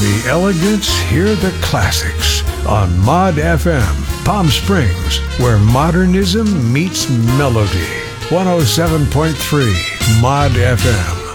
the elegance, hear the classics on Mod FM, Palm Springs, where modernism meets melody. 107.3 Mod FM.